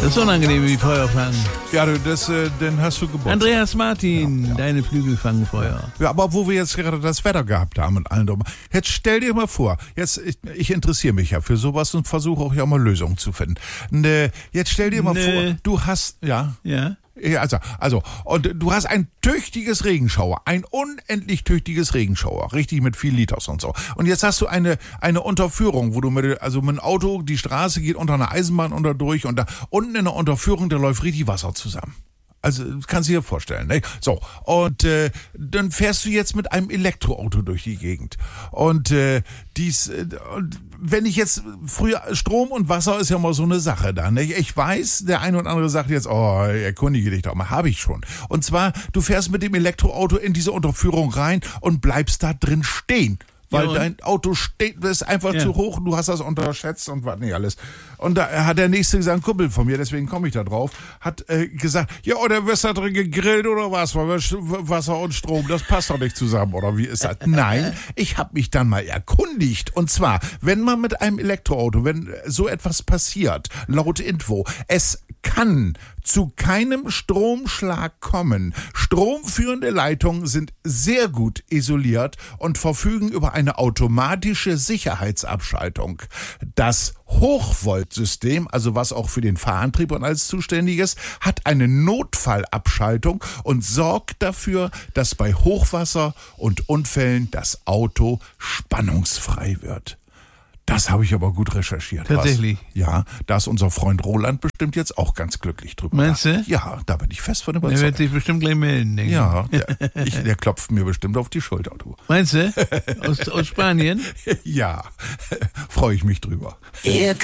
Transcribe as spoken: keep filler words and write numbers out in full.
Das ist unangenehm wie Feuer fangen. Ja, du, das, äh, den hast du Geburtstag. Andreas Martin, Ja, ja. deine Flügel fangen Feuer. Ja, aber wo wir jetzt gerade das Wetter gehabt haben und allen drum. Jetzt stell dir mal vor, jetzt, ich, ich interessiere mich ja für sowas und versuche auch ja mal Lösungen zu finden. Ne, jetzt stell dir mal Nee. vor, du hast, ja, Ja? ja, also, also, und du hast ein tüchtiges Regenschauer, ein unendlich tüchtiges Regenschauer, richtig mit viel Liters und so. Und jetzt hast du eine, eine Unterführung, wo du mit, also mit dem Auto, die Straße geht unter einer Eisenbahn unter durch und da unten in der Unterführung, da läuft richtig Wasser zusammen. Also, das kannst du dir vorstellen, ne? So, und äh, dann fährst du jetzt mit einem Elektroauto durch die Gegend. Und äh, dies, äh, und wenn ich jetzt, früher, Strom und Wasser ist ja mal so eine Sache da, ne? Ich weiß, der eine oder andere sagt jetzt, oh, erkundige dich doch mal, habe ich schon. Und zwar, du fährst mit dem Elektroauto in diese Unterführung rein und bleibst da drin stehen. Weil Ja, und? dein Auto steht, das ist einfach Ja. zu hoch und du hast das unterschätzt und was nicht alles. Und da hat der nächste gesagt, ein Kumpel von mir, deswegen komme ich da drauf, hat äh, gesagt, ja, oder wirst da drin gegrillt oder was? Weil Wasser und Strom, das passt doch nicht zusammen, oder wie ist das? Nein, ich habe mich dann mal erkundigt. Und zwar, wenn man mit einem Elektroauto, wenn so etwas passiert, laut Info, es kann zu keinem Stromschlag kommen. Stromführende Leitungen sind sehr gut isoliert und verfügen über eine automatische Sicherheitsabschaltung. Das Hochvoltsystem, also was auch für den Fahrantrieb und alles zuständig ist, hat eine Notfallabschaltung und sorgt dafür, dass bei Hochwasser und Unfällen das Auto spannungsfrei wird. Das habe ich aber gut recherchiert. Tatsächlich? Was? Ja, da ist unser Freund Roland bestimmt jetzt auch ganz glücklich drüber. Meinst du? Ja, da bin ich fest von Der wird überzeugt. sich bestimmt gleich melden, denke ich. Ja, der, ich, der klopft mir bestimmt auf die Schulter, du. Meinst du? Aus, aus Spanien? Ja, freue ich mich drüber. Hier